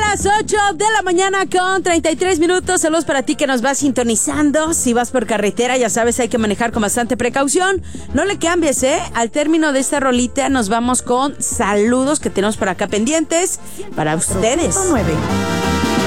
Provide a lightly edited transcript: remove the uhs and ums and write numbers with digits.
las 8 de la mañana con 33 minutos. Saludos para ti que nos vas sintonizando. Si vas por carretera, ya sabes, hay que manejar con bastante precaución. No le cambies, Al término de esta rolita nos vamos con saludos que tenemos por acá pendientes para ustedes. 9.